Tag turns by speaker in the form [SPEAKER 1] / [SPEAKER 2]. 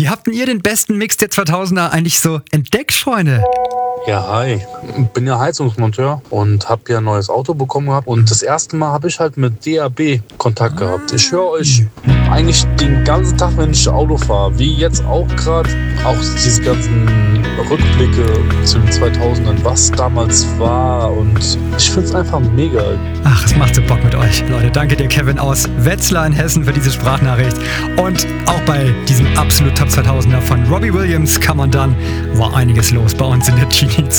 [SPEAKER 1] Wie habt denn ihr den besten Mix der 2000er eigentlich so entdeckt, Freunde?
[SPEAKER 2] Ja, hi. Ich bin ja Heizungsmonteur und habe ja ein neues Auto bekommen gehabt. Und das erste Mal habe ich halt mit DAB Kontakt gehabt. Ich höre euch eigentlich den ganzen Tag, wenn ich Auto fahre. Wie jetzt auch gerade. Auch diese ganzen Rückblicke zu den 2000ern, was damals war. Und ich finde es einfach mega.
[SPEAKER 1] Ach, es macht so Bock mit euch. Leute, danke dir, Kevin aus Wetzlar in Hessen, für diese Sprachnachricht. Und auch bei diesem absolut Top 2000er von Robbie Williams kann man dann, war einiges los bei uns in der Genie-Zone.